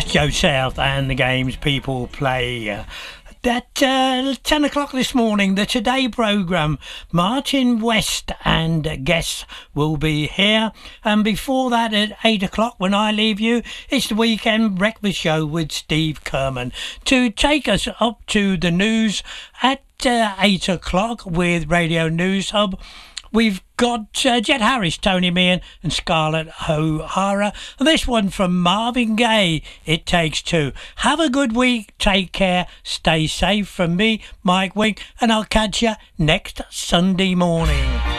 Joe South and the games people play. At 10 o'clock this morning, the Today programme, Martin West and guests will be here. And before that, at 8 o'clock, when I leave you, it's the Weekend Breakfast Show with Steve Kerman. To take us up to the news at 8 o'clock with Radio News Hub, we've got Jet Harris, Tony Meehan and Scarlett O'Hara. This one from Marvin Gaye, It Takes Two. Have a good week, take care, stay safe. From me, Mike Wing, and I'll catch you next Sunday morning.